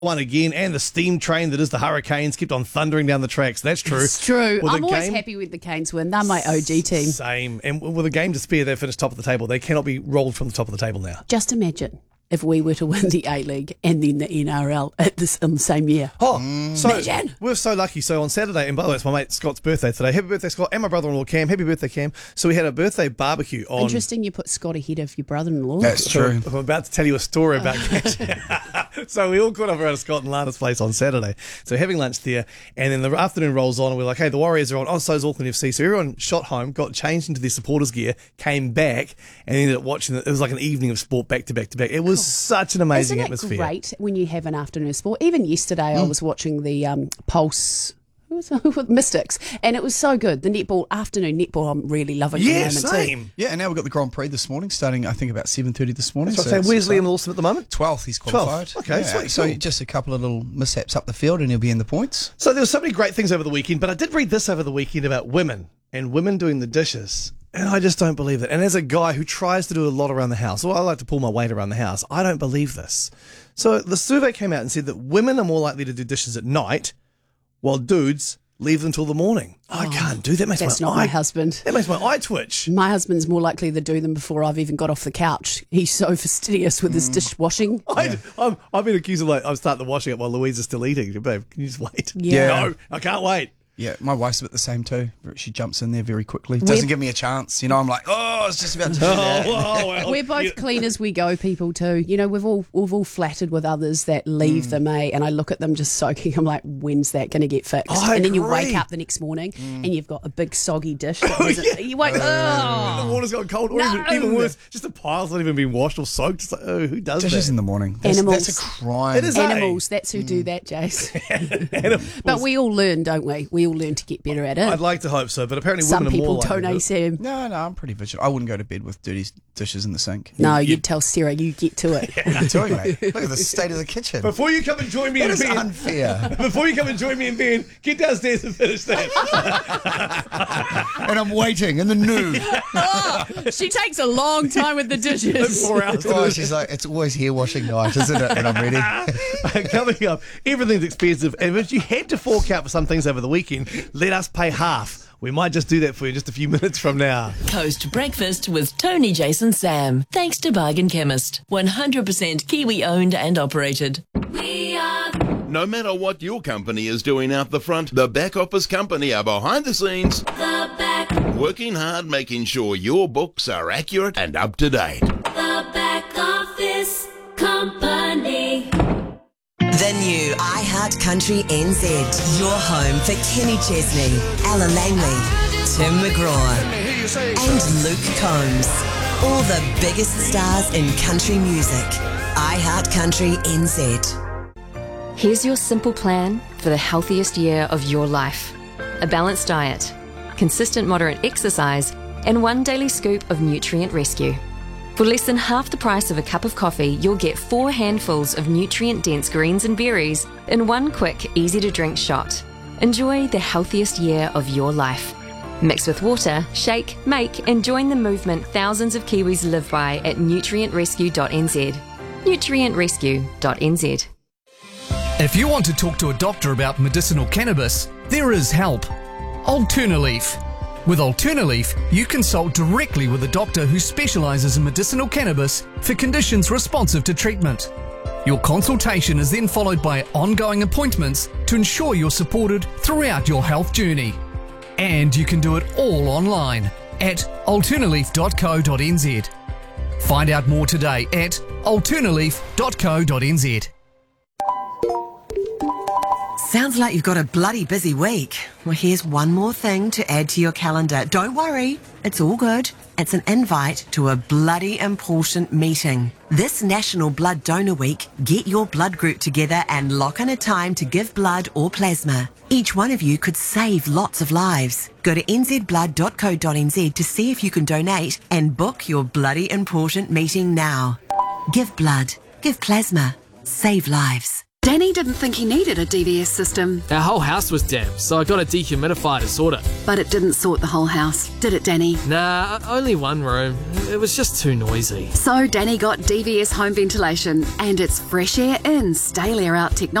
One again, and the steam train that is the Hurricanes kept on thundering down the tracks. That's true. It's true. With I'm a always game- happy with the Canes win. They're my OG team. Same. And with a game to spare, they finished top of the table. They cannot be rolled from the top of the table now. Just imagine if we were to win the A-League and then the NRL in the same year. Oh, so Imagine. we're so lucky. So on Saturday, and by the way, it's my mate Scott's birthday today. Happy birthday, Scott, and my brother-in-law Cam. Happy birthday, Cam. So we had a birthday barbecue on. Interesting you put Scott ahead of your brother-in-law. That's true. I'm about to tell you a story about Cash. So we all caught up around Scott and Lana's place on Saturday. So having lunch there, and then the afternoon rolls on, and we're like, hey, the Warriors are on. Oh, so's Auckland FC. So everyone shot home, got changed into their supporters' gear, came back, and ended up watching it. It was like an evening of sport back to back to back. It was such an amazing Isn't it atmosphere. great when you have an afternoon of sport? Even yesterday I was watching the Pulse with Mystics, and it was so good. The afternoon netball, I'm really loving Yeah, at the moment same. too. Yeah, and now we've got the Grand Prix this morning, starting I think about 7:30 this morning. So where's it's Liam Lawson at the moment? 12th, he's qualified. 12th. Okay, Yeah, sweet, So cool. just a couple of little mishaps up the field and he'll be in the points. So there were so many great things over the weekend, but I did read this over the weekend about women and women doing the dishes. And I just don't believe it. And as a guy who tries to do a lot around the house, or I like to pull my weight around the house, I don't believe this. So the survey came out and said that women are more likely to do dishes at night, while dudes leave them till the morning. I can't do that. That's not my husband. That makes my eye twitch. My husband's more likely to do them before I've even got off the couch. He's so fastidious with his dishwashing. I've been accused of I'm starting the washing up while Louise is still eating. Babe, can you just wait? Yeah. No, I can't wait. Yeah, my wife's a bit the same too. She jumps in there very quickly. Doesn't give me a chance. I'm like, oh, it's just about to do that. Well, We're both clean as we go people too. You know, we've all flattered with others that leave them, and I look at them just soaking. I'm like, when's that going to get fixed? I and then you agree. wake up the next morning and you've got a big soggy dish. You wake The oh. water's got cold, or No. even worse, just the pile's not even been washed or soaked. It's like, oh, who does Dishes that? in the morning. That's Animals. a crime. It is. Animals, that's who do that, Jace. Animals. But we all learn, don't we? We all learn to get better at it. I'd like to hope so, but apparently Some women are people more likely don't, to. Sam. No, I'm pretty vigilant. I wouldn't go to bed with dirty dishes in the sink. No, you'd tell Sarah, you get to it. I'm telling you, mate. Look at the state of the kitchen. Before you come and join me That in is bed, unfair. before you come and join me in bed, get downstairs and finish that. And I'm waiting in the nude. She takes a long time with the dishes. 4 hours. Oh, she's like, it's always hair washing night, isn't it? And I'm ready. Coming up, everything's expensive, and if you had to fork out for some things over the weekend, let us pay half. We might just do that for you in just a few minutes from now. Coast Breakfast with Tony, Jason, Sam. Thanks to Bargain Chemist. 100% Kiwi owned and operated. No matter what your company is doing out the front, the back office company are behind the scenes. The back, Working hard, making sure your books are accurate and up to date. the back office company. The new iHeart Country NZ. Your home for Kenny Chesney, Ella Langley, Tim McGraw, and Luke Combs. All the biggest stars in country music. iHeart Country NZ. Here's your simple plan for the healthiest year of your life. A balanced diet, consistent moderate exercise, and one daily scoop of Nutrient Rescue. For less than half the price of a cup of coffee, you'll get 4 handfuls of nutrient-dense greens and berries in one quick, easy-to-drink shot. Enjoy the healthiest year of your life. Mix with water, shake, make, and join the movement thousands of Kiwis live by at nutrientrescue.nz. nutrientrescue.nz. If you want to talk to a doctor about medicinal cannabis, there is help. Alternaleaf. With Alternaleaf, you consult directly with a doctor who specialises in medicinal cannabis for conditions responsive to treatment. Your consultation is then followed by ongoing appointments to ensure you're supported throughout your health journey. And you can do it all online at alternaleaf.co.nz. Find out more today at alternaleaf.co.nz. Sounds like you've got a bloody busy week. Well, here's one more thing to add to your calendar. Don't worry, it's all good. It's an invite to a bloody important meeting. This National Blood Donor Week, get your blood group together and lock in a time to give blood or plasma. Each one of you could save lots of lives. Go to nzblood.co.nz to see if you can donate and book your bloody important meeting now. Give blood, give plasma, save lives. Danny didn't think he needed a DVS system, Our whole house was damp, so I got a dehumidifier to sort it. but it didn't sort the whole house, did it, Danny? Nah, only one room. It was just too noisy. So Danny got DVS home ventilation, and it's fresh air in, stale air out technology.